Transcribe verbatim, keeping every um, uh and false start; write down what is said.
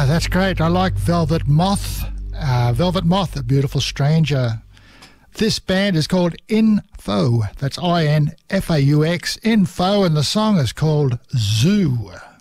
Yeah, that's great. I like Velvet Moth. Uh, Velvet Moth, A Beautiful Stranger. This band is called Info. That's I N F A U X, Info, and the song is called Zoo.